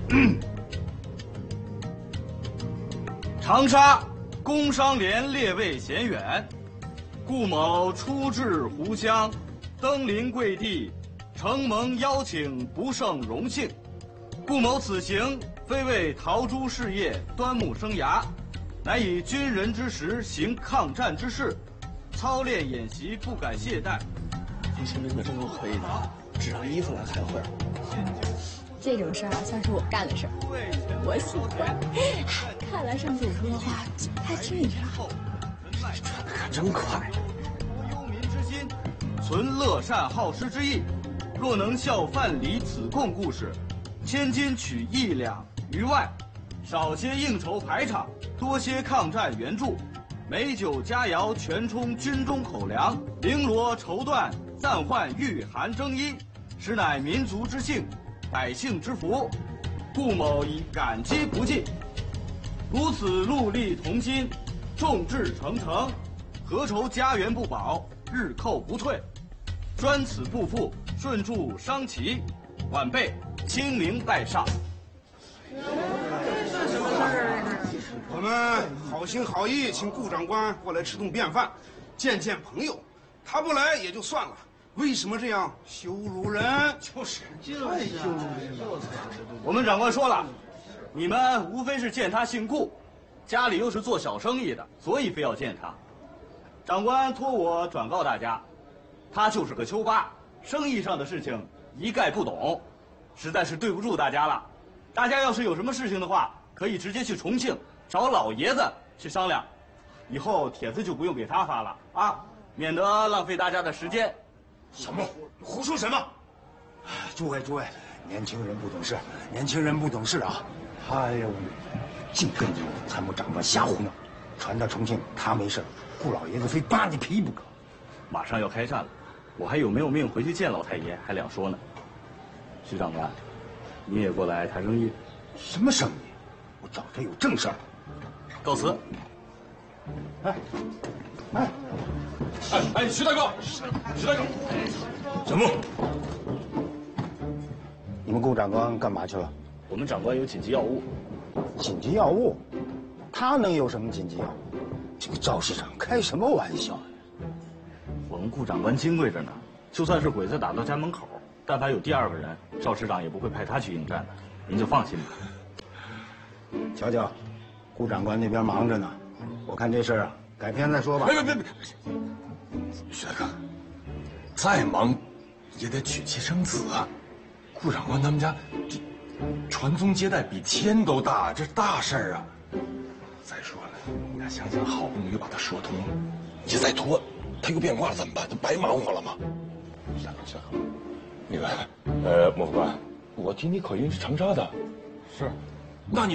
长沙工商联列位贤远，顾某初至湖湘，登临贵地，承蒙邀请，不胜荣幸。顾某此行非为陶朱事业、端木生涯，乃以军人之实行抗战之事，操练演习不敢懈怠。 年轻人可真够可以的，织上衣服来开会。 这种事儿算是我干的事儿，我喜欢。看来上次我说的话还听你的。 转的可真快。 忧民之心，存乐善好施之意。若能效范蠡此贡故事，千金取1两于外，少些应酬排场，多些抗战援助，美酒佳肴全充军中口粮，绫罗绸缎暂换御寒征衣，实乃民族之幸，百姓之福。顾某以感激不尽。如此戮力同心，众志成城，何愁家园不保，日寇不退？专此不负，顺助商齐，晚辈清明拜上。 我们好心好意请顾长官过来吃顿便饭，见见朋友。他不来也就算了，为什么这样羞辱人？就是太羞辱人了。 我们长官说了，你们无非是见他姓顾，家里又是做小生意的，所以非要见他。长官托我转告大家，他就是个丘巴，生意上的事情一概不懂，实在是对不住大家了。大家要是有什么事情的话，可以直接去重庆找老爷子去商量。以后帖子就不用给他发了啊，免得浪费大家的时间。 什么？胡说什么？ 诸位，年轻人不懂事，年轻人不懂事啊！哎呦，净跟着参谋长官瞎胡闹，传到重庆他没事，顾老爷子非扒你皮不可。 马上要开战了，我还有没有命回去见老太爷还两说呢。徐长官，你也过来谈生意？ 什么生意？我找他有正事儿。 告辞。 哎，徐大哥，徐大哥，什么？ 你们顾长官干嘛去了？ 我们长官有紧急要务。 紧急要务？他能有什么紧急要务？这个赵市长开什么玩笑呀？ 我们顾长官金贵着呢，就算是鬼子打到家门口，但凡有第二个人，赵市长也不会派他去应战的，您就放心吧。 瞧瞧，顾长官那边忙着呢，我看这事儿啊，改天再说吧。 别，徐大哥，再忙也得娶妻生子啊。顾长官他们家这传宗接代比天都大，这是大事儿啊。再说了，你俩想想，好不容易把他说通了，你再拖，他又变卦了怎么办？他白忙活了吗？行，那个，莫副官，我听你口音是长沙的， 是， 那你。